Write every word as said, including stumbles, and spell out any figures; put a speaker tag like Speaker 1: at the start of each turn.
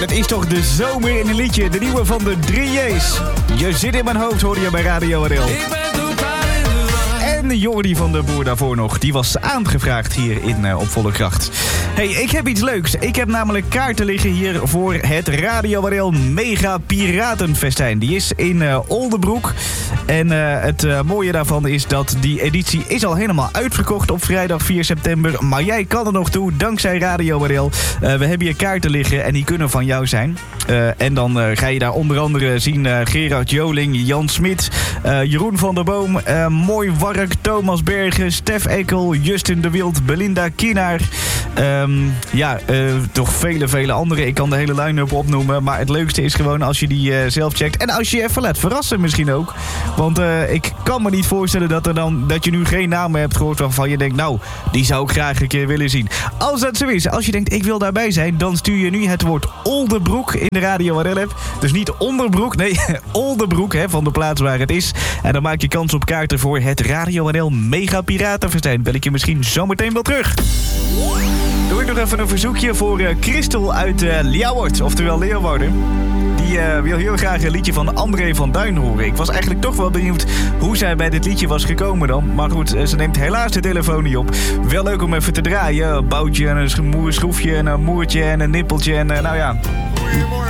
Speaker 1: Het is toch de zomer in een liedje. De nieuwe van de drie J's. Je zit in mijn hoofd, hoorde je bij Radio R L.
Speaker 2: Ik ben totaal in de war.
Speaker 1: En Jordi van de Boer daarvoor nog. Die was aangevraagd hier in uh, Op Volle Kracht. Hey, ik heb iets leuks. Ik heb namelijk kaarten liggen hier voor het Radio R L Mega Piratenfestijn. Die is in uh, Oldebroek. En uh, het uh, mooie daarvan is dat die editie is al helemaal uitverkocht op vrijdag vier september. Maar jij kan er nog toe, dankzij Radio R L. Uh, we hebben hier kaarten liggen en die kunnen van jou zijn. Uh, en dan uh, ga je daar onder andere zien uh, Gerard Joling, Jan Smit, uh, Jeroen van der Boom, uh, Mooi Wark, Thomas Bergen, Stef Ekkel, Justin de Wild, Belinda Kienaar. Um, ja, uh, toch vele, vele anderen. Ik kan de hele line-up opnoemen. Maar het leukste is gewoon als je die uh, zelf checkt. En als je je even laat verrassen misschien ook. Want uh, ik kan me niet voorstellen dat, er dan, dat je nu geen namen hebt gehoord waarvan je denkt, nou, die zou ik graag een keer willen zien. Als dat zo is, als je denkt, ik wil daarbij zijn, dan stuur je nu het woord Oldebroek in de Radio R L-app. Dus niet Onderbroek, nee, Oldebroek, hè, van de plaats waar het is. En dan maak je kans op kaarten voor het Radio R L Mega Piratenfestijn. Bel ik je misschien zometeen wel terug. Doe ik nog even een verzoekje voor uh, Christel uit uh, Ljouwert, oftewel Leeuwarden. Die uh, wil heel graag een liedje van André van Duin horen. Ik was eigenlijk toch wel benieuwd hoe zij bij dit liedje was gekomen dan. Maar goed, uh, ze neemt helaas de telefoon niet op. Wel leuk om even te draaien. Een boutje en een schroefje en een moertje en een nippeltje en uh, nou ja.
Speaker 3: Goedemorgen.